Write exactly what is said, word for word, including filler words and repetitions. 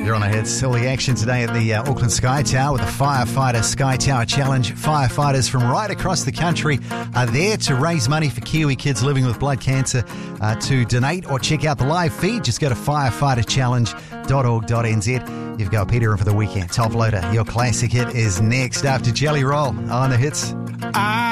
You're on the hits. All the action today at the uh, Auckland Sky Tower with the Firefighter Sky Tower Challenge. Firefighters from right across the country are there to raise money for Kiwi kids living with blood cancer. Uh, to donate or check out the live feed, just go to firefighter challenge dot org dot n z. You've got Peter in for the weekend. Top Loader, your classic hit is next after Jelly Roll on the hits. I